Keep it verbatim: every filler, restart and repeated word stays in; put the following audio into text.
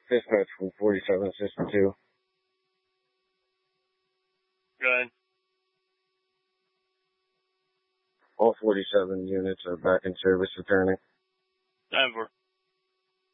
Dispatch from forty-seven System two. Go ahead. All forty-seven units are back in service returning. Time for